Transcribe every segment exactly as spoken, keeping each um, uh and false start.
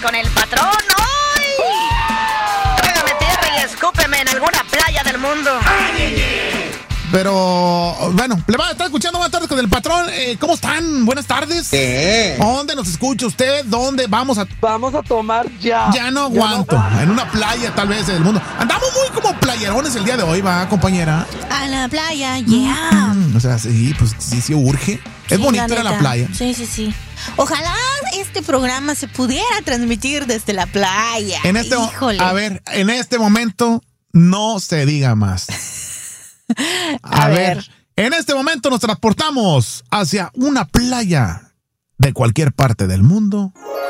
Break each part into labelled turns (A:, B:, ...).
A: con el patrón hoy. Trágame tierra y escúpeme en alguna playa del mundo.
B: Pero, bueno, le va a estar escuchando Buenas Tardes con el patrón. Eh, ¿Cómo están? Buenas tardes.
C: ¿Qué?
B: ¿Dónde nos escucha usted? ¿Dónde vamos a...?
D: Vamos a tomar ya.
B: Ya no aguanto. Ya no. En una playa, tal vez, del mundo. Andamos muy como playerones el día de hoy, ¿va, compañera?
E: A la playa, yeah.
B: Mm, o sea, sí, pues sí, sí urge. Es
E: Sí,
B: bonito
E: la
B: ir a la
E: neta.
B: playa.
E: Sí, sí, sí. Ojalá este programa se pudiera transmitir desde la playa.
B: En este,
E: Híjole.
B: a ver, en este momento no se diga más. A,
E: A
B: ver.
E: ver.
B: En este momento nos transportamos hacia una playa de cualquier parte del mundo.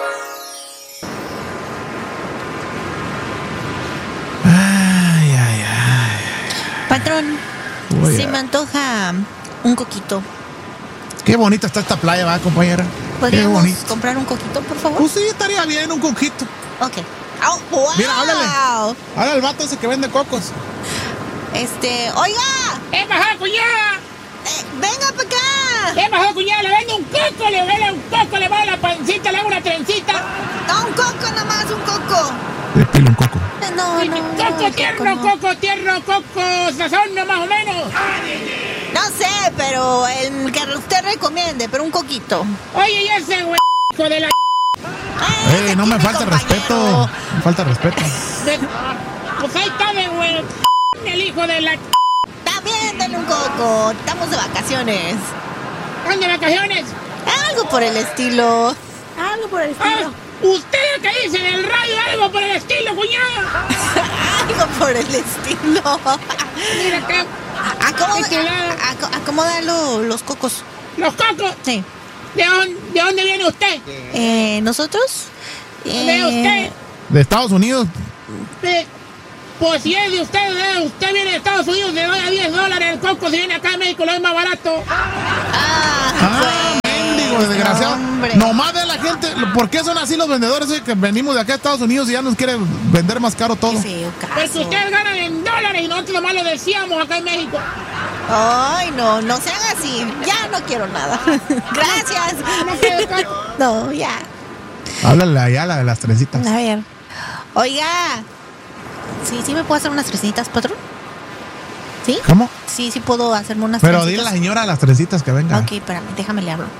B: Ay, ay, ay.
E: Patrón,
B: Voy
E: se
B: a-
E: me antoja un coquito.
B: Qué bonita está esta playa, va, compañera. Qué
E: ¿Podríamos
B: bonito.
E: comprar un coquito, por favor?
B: Pues sí, estaría bien un coquito.
E: Ok. Oh, wow.
B: Mira, háblale. Ahora el vato ese que vende cocos.
E: Este, oiga,
F: ¡Eh, bajó, cuñada!
E: eh, venga para acá.
F: ¡Eh, bajó, cuñada! Le vende un coco, le vende un coco, le va a la pancita, le hago una trencita.
E: No, un coco nomás, un coco.
B: Le pilo un coco.
E: Eh, No, no, no.
F: Coco
E: coco
F: tierno,
E: no.
F: coco tierno, coco sazón, más o menos.
E: No sé, pero el que usted recomiende, pero un coquito.
F: Oye, y ese güey, hijo de la...
E: Ay,
B: Ey, no me
E: aquí,
B: falta
E: compañero.
B: respeto. Me falta respeto.
F: de- Pues ahí está de güey, el hijo de la...
E: Está bien, dale un coco. Estamos de vacaciones.
F: ¿Están de vacaciones?
E: Algo por el estilo. Algo por el
F: Ah,
E: estilo.
F: usted que dice en el radio algo por el estilo, cuñada.
E: Algo por el estilo.
F: Mira que
E: Acomoda,
F: Qué chulada.
E: aco- acomoda lo- los cocos.
F: los cocos.
E: Sí.
F: ¿De dónde, de dónde viene usted?
E: Eh, ¿Nosotros?
F: ¿De
E: Eh,
F: usted?
B: De Estados Unidos.
F: De- Pues si es de usted, de usted viene de Estados Unidos, le doy a diez dólares el coco. Si viene acá a México, lo es más barato.
E: Ah,
B: Ah, mendigo,
E: pues,
B: desgraciado.
E: hombre.
B: Nomás de la gente. ¿Por qué son así los vendedores eh, que venimos de acá a Estados Unidos y ya nos quieren vender más caro todo?
E: Qué feo
F: Porque
E: caso.
F: ustedes ganan en dólares y nosotros nomás lo decíamos acá en México.
E: Ay, no, no sean así. Ya no quiero nada. Gracias.
F: No quiero caco.
E: No, ya.
B: Háblale allá a la de las trencitas.
E: A ver. Oiga. Sí, sí me puedo hacer unas tresitas, patrón. ¿Sí?
B: ¿Cómo?
E: Sí, sí puedo hacerme unas
B: Pero
E: trencitas.
B: dile a la señora a las trencitas que venga.
E: Ok, espérame, déjame le hablo.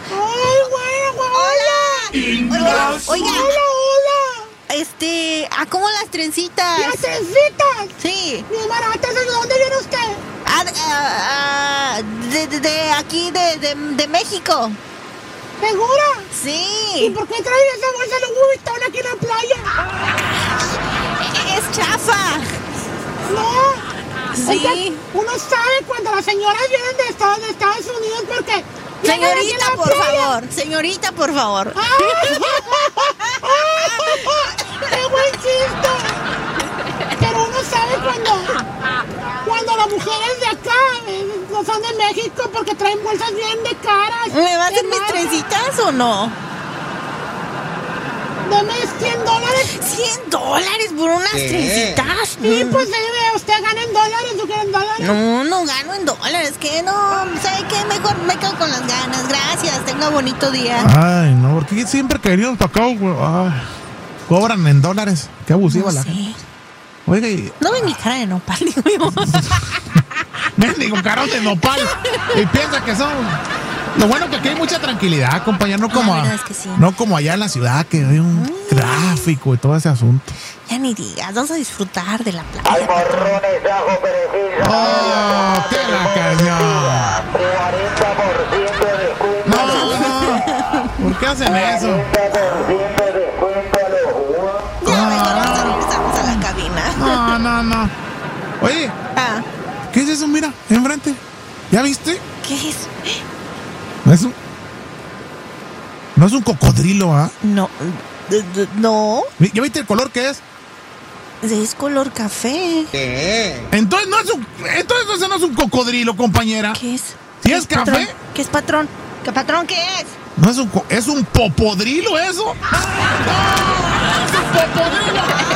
F: ¡Ay, güey, güey!
E: Hola. Oiga, oiga.
F: ¡Hola, hola!
E: Este, ¿a cómo las trencitas?
F: ¡Las trencitas!
E: Sí.
F: ¡Mis baratas! ¿De dónde viene usted?
E: Ah, ah, ah, de, de, de aquí, de, de, de México.
F: ¿Segura? ¿Y
E: Sí.
F: por qué trae esa bolsa de Louis Vuitton aquí en la playa?
E: Es chafa.
F: No.
E: Sí.
F: Oiga, uno sabe cuando las señoras vienen de Estados, de Estados Unidos porque... vienen aquí en
E: Señorita,
F: la
E: por
F: playa.
E: favor. Señorita, por favor.
F: ¡Qué buen chiste! Pero uno sabe cuando, cuando las mujeres de acá eh, no son de México porque traen bolsas bien de caras.
E: ¿Me va a hacer
F: ¿Qué
E: mis
F: más?
E: trencitas o no?
F: Deme cien dólares.
E: ¿cien dólares por unas
C: ¿Qué?
E: trencitas?
F: Sí, pues debe, usted gana en dólares, ¿tú quieres en dólares?
E: No, no gano en dólares. ¿Qué? No, ¿sabe qué? Mejor me quedo con las ganas. Gracias. Tenga bonito día.
B: Ay, no, porque siempre que venimos para acá, güey, ay, cobran en dólares. Qué abusiva
E: No
B: la
E: sé.
B: gente. Oiga, y
E: No ve mi cara de nopal, digo yo.
B: mendigo carón de nopal. Y piensa que son. Lo bueno que aquí hay mucha tranquilidad, compañero. No como,
E: La
B: a-
E: verdad es que sí.
B: no como allá en la ciudad, que hay un tráfico y todo ese asunto.
E: Ya ni digas. Vamos a disfrutar de la playa.
D: Hay morrones de ajo perejil.
B: ¡Oh, qué la canción!
D: cuarenta por ciento de descuento.
B: No, no. ¿Por qué hacen eso?
D: cuarenta por ciento de descuento a los jugos.
E: Ya mejor nos regresamos a la cabina.
B: No, no, no. Oye,
E: Ah,
B: ¿qué es eso? Mira, enfrente. ¿Ya viste?
E: ¿qué es?
B: No es un. No es un cocodrilo, ¿ah?
E: No. d- d- No.
B: ¿Ya viste el color que es?
E: Es color café.
C: ¿Qué?
B: Entonces no es un. Entonces ese no es un cocodrilo, compañera.
E: ¿Qué es?
B: ¿Sí
E: ¿Qué
B: es café?
E: patrón? ¿Qué es patrón? ¿Qué patrón qué es?
B: No es un. co- ¿Es un popodrilo eso? ¡No! ¡Es un popodrilo!